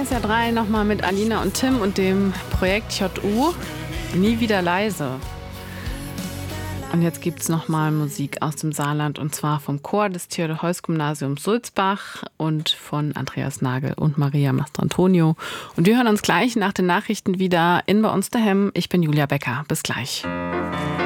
SR3 nochmal mit Alina und Tim und dem Projekt JU. Nie wieder leise. Und jetzt gibt es nochmal Musik aus dem Saarland und zwar vom Chor des Theodor-Heuss-Gymnasiums Sulzbach und von Andreas Nagel und Maria Mastrantonio. Und wir hören uns gleich nach den Nachrichten wieder in Bei uns daheim. Ich bin Julia Becker. Bis gleich.